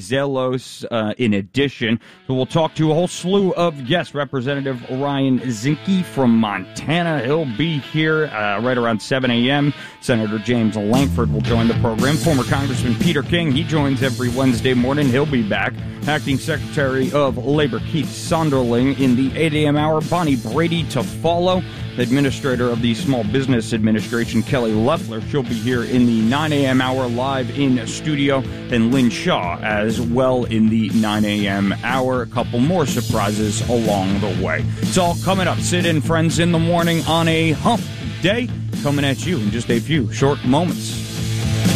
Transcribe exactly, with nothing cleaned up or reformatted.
Zelos uh, in addition. So we'll talk to a whole slew of guests. Representative Ryan Zinke from Montana. He'll be here uh, right around seven a.m. Senator James Lankford will join the program. Former Congressman Peter King, he joins every Wednesday morning. He'll be back. Acting Secretary of Labor Keith Sonderling in the eight a.m. hour. Bonnie Brady to follow. Administrator of the Small Business Administration, Kelly Loeffler. She'll be here in the nine a.m. hour live in studio. And Lynn Shaw as well in the nine a.m. hour. A couple more surprises along the way. It's all coming up. Sid and Friends in the morning on a hump day. Coming at you in just a few short moments.